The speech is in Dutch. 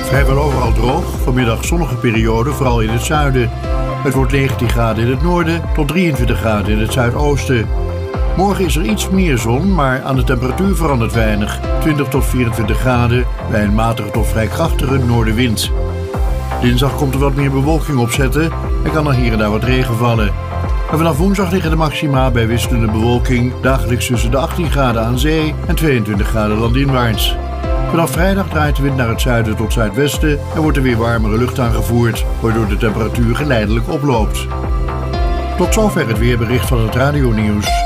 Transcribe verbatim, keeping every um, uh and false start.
Vrijwel overal droog, vanmiddag zonnige periode, vooral in het zuiden. Het wordt negentien graden in het noorden tot drieëntwintig graden in het zuidoosten. Morgen is er iets meer zon, maar aan de temperatuur verandert weinig. twintig tot vierentwintig graden bij een matige tot vrij krachtige noordenwind. Dinsdag komt er wat meer bewolking opzetten en kan er hier en daar wat regen vallen. En vanaf woensdag liggen de maxima bij wisselende bewolking dagelijks tussen de achttien graden aan zee en tweeëntwintig graden landinwaarts. Vanaf vrijdag draait de wind naar het zuiden tot zuidwesten en wordt er weer warmere lucht aangevoerd, waardoor de temperatuur geleidelijk oploopt. Tot zover het weerbericht van het Radio Nieuws.